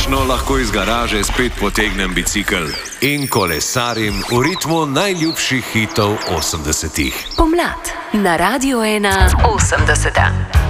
končno lahko iz garaže spet potegnem bicikel in kolesarim v ritmu najljubših hitov 80-ih. Pomlad na Radiu 1 80.